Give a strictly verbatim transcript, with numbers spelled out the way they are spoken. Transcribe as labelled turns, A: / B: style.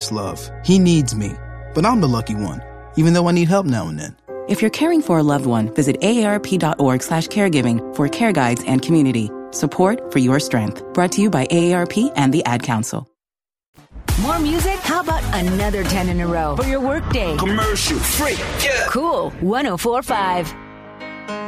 A: this love. He needs me. But I'm the lucky one, even though I need help now and then.
B: If you're caring for a loved one, visit A A R P dot org slash caregiving for care guides and community. Support for your strength. Brought to you by A A R P and the Ad Council.
C: More music? How about another ten in a row for your workday?
D: Commercial free. Yeah.
C: Cool. one oh four point five.